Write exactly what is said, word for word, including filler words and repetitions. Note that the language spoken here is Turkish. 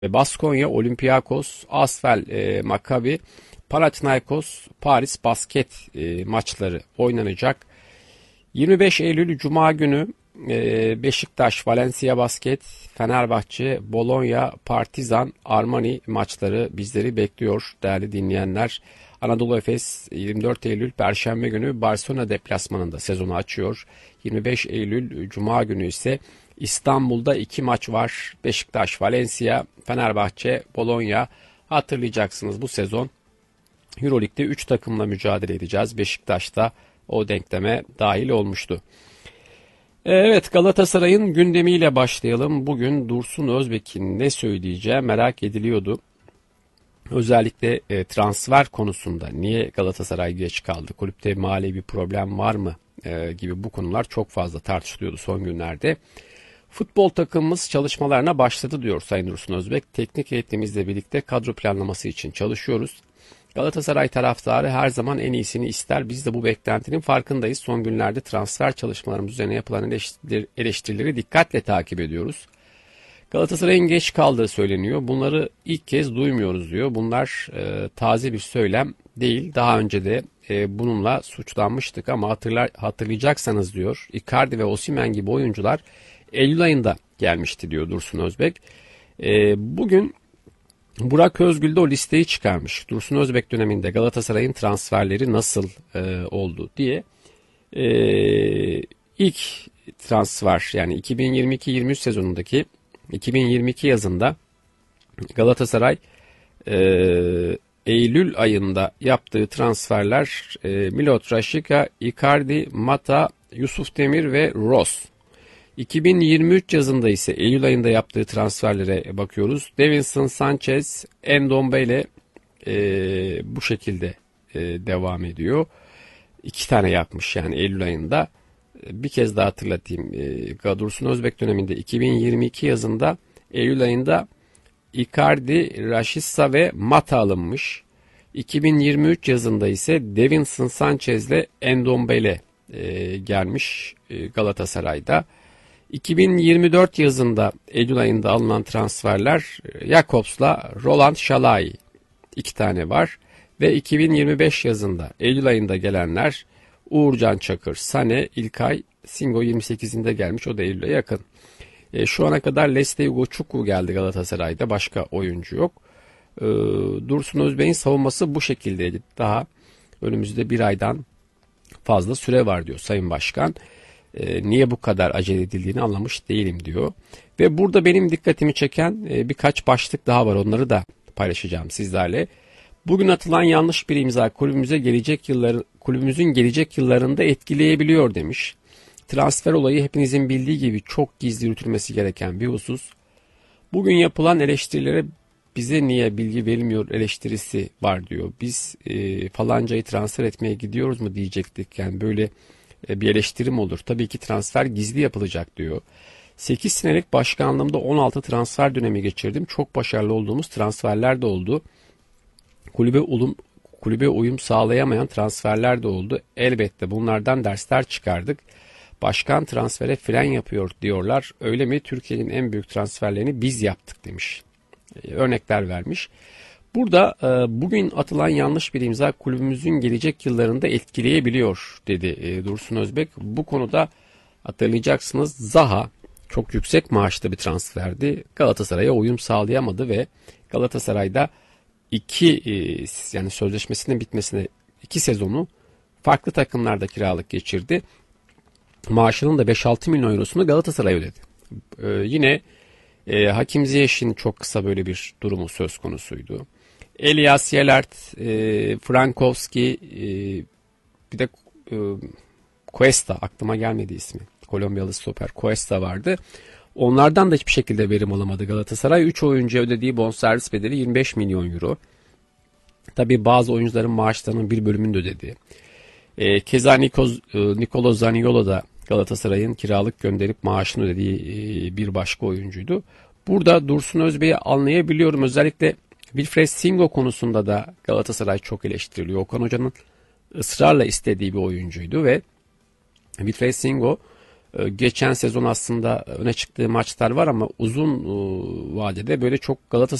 Baskonya, Olympiakos, Asvel, e, Maccabi, Panathinaikos, Paris Basket e, maçları oynanacak. yirmi beş Eylül Cuma günü e, Beşiktaş, Valencia Basket, Fenerbahçe, Bologna, Partizan, Armani maçları bizleri bekliyor değerli dinleyenler. Anadolu Efes yirmi dört Eylül Perşembe günü Barcelona deplasmanında sezonu açıyor. yirmi beş Eylül Cuma günü ise İstanbul'da iki maç var. Beşiktaş, Valencia, Fenerbahçe, Bologna. Hatırlayacaksınız bu sezon Euroleague'de üç takımla mücadele edeceğiz. Beşiktaş da o denkleme dahil olmuştu. Evet, Galatasaray'ın gündemiyle başlayalım. Bugün Dursun Özbek'in ne söyleyeceği merak ediliyordu. Özellikle e, transfer konusunda niye Galatasaray geç kaldı? Kulüpte mali bir problem var mı? E, gibi bu konular çok fazla tartışılıyordu son günlerde. Futbol takımımız çalışmalarına başladı diyor Sayın Dursun Özbek. Teknik heyetimizle birlikte kadro planlaması için çalışıyoruz. Galatasaray taraftarı her zaman en iyisini ister. Biz de bu beklentinin farkındayız. Son günlerde transfer çalışmalarımız üzerine yapılan eleştirileri dikkatle takip ediyoruz. Galatasaray'ın geç kaldığı söyleniyor. Bunları ilk kez duymuyoruz diyor. Bunlar e, taze bir söylem değil. Daha önce de e, bununla suçlanmıştık ama hatırlar, hatırlayacaksanız diyor. Icardi ve Osimhen gibi oyuncular Eylül ayında gelmişti diyor Dursun Özbek. E, bugün Burak Özgül de o listeyi çıkarmış. Dursun Özbek döneminde Galatasaray'ın transferleri nasıl e, oldu diye. E, ilk transfer yani iki bin yirmi iki yirmi üç sezonundaki iki bin yirmi iki yazında Galatasaray e, Eylül ayında yaptığı transferler e, Milot Rashica, Icardi, Mata, Yusuf Demir ve Ross. iki bin yirmi üç yazında ise Eylül ayında yaptığı transferlere bakıyoruz. Davinson Sanchez, Ndombele e, bu şekilde e, devam ediyor. İki tane yapmış yani Eylül ayında. Bir kez daha hatırlatayım. E, Dursun Özbek döneminde iki bin yirmi iki yazında Eylül ayında Icardi, Rashica ve Mata alınmış. iki bin yirmi üç yazında ise Davinson Sanchez ile Ndombele e, gelmiş e, Galatasaray'da. iki bin yirmi dört yazında Eylül ayında alınan transferler Jakobs'la Roland Şalai iki tane var. Ve iki bin yirmi beş yazında Eylül ayında gelenler Uğurcan Çakır, Sane, İlkay, Singo yirmi sekizinde gelmiş. O da Eylül'e yakın. E, şu ana kadar Leste Ugochukwu geldi Galatasaray'da. Başka oyuncu yok. E, Dursun Özbek'in savunması bu şekildeydi. Daha önümüzde bir aydan fazla süre var diyor Sayın Başkan. E, niye bu kadar acele edildiğini anlamış değilim diyor. Ve burada benim dikkatimi çeken e, birkaç başlık daha var. Onları da paylaşacağım sizlerle. Bugün atılan yanlış bir imza kulübümüze gelecek yılları, kulübümüzün gelecek yıllarında etkileyebiliyor demiş. Transfer olayı hepinizin bildiği gibi çok gizli yürütülmesi gereken bir husus. Bugün yapılan eleştirilere bize niye bilgi verilmiyor eleştirisi var diyor. Biz e, falancayı transfer etmeye gidiyoruz mu diyecektik. Yani böyle bir eleştirim olur. Tabii ki transfer gizli yapılacak diyor. sekiz senelik başkanlığımda on altı transfer dönemi geçirdim. Çok başarılı olduğumuz transferler de oldu. Kulübe uyum, kulübe uyum sağlayamayan transferler de oldu. Elbette bunlardan dersler çıkardık. Başkan transfere fren yapıyor diyorlar. Öyle mi? Türkiye'nin en büyük transferlerini biz yaptık demiş. Örnekler vermiş. Burada e, bugün atılan yanlış bir imza kulübümüzün gelecek yıllarında etkileyebiliyor dedi e, Dursun Özbek. Bu konuda hatırlayacaksınız Zaha çok yüksek maaşlı bir transferdi. Galatasaray'a uyum sağlayamadı ve Galatasaray'da iki e, yani sözleşmesinin bitmesine iki sezonu farklı takımlarda kiralık geçirdi. Maaşının da beş altı milyon eurosunu Galatasaray ödedi. E, yine e, Hakim Ziyech'in çok kısa böyle bir durumu söz konusuydu. Elias Yelert, e, Frankowski, e, bir de e, Cuesta aklıma gelmedi ismi. Kolombiyalı stoper Cuesta vardı. Onlardan da hiçbir şekilde verim alamadı Galatasaray. üç oyuncuya ödediği bonservis bedeli yirmi beş milyon euro. Tabii bazı oyuncuların maaşlarının bir bölümünü de ödedi. E, keza Nikos, e, Nicolo Zaniolo da Galatasaray'ın kiralık gönderip maaşını ödediği e, bir başka oyuncuydu. Burada Dursun Özbek'i anlayabiliyorum. Özellikle Wilfried Singo konusunda da Galatasaray çok eleştiriliyor. Okan Hoca'nın ısrarla istediği bir oyuncuydu ve Wilfried Singo E, geçen sezon aslında öne çıktığı maçlar var ama uzun e, vadede böyle çok Galatasaray